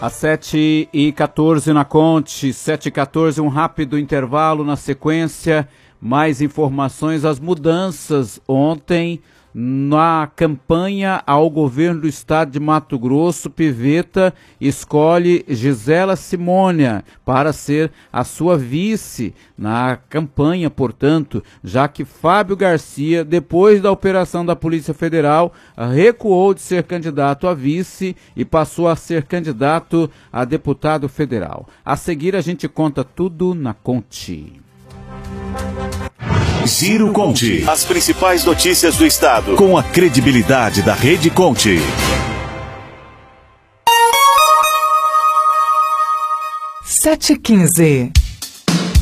Às 7h14 na Conte, 7h14, um rápido intervalo. Na sequência, mais informações, as mudanças ontem na campanha ao governo do estado de Mato Grosso. Piveta escolhe Gisela Simônia para ser a sua vice na campanha, portanto, já que Fábio Garcia, depois da operação da Polícia Federal, recuou de ser candidato a vice e passou a ser candidato a deputado federal. A seguir a gente conta tudo na Conte. Giro Conte. As principais notícias do estado, com a credibilidade da Rede Conte. 7h15.